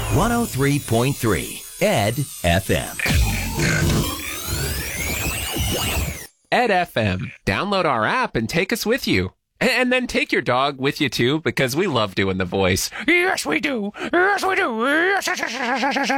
103.3 Ed FM. Ed FM. Download our app and take us with you. And then take your dog with you too, because we love doing the voice. Yes, we do. Yes, we do.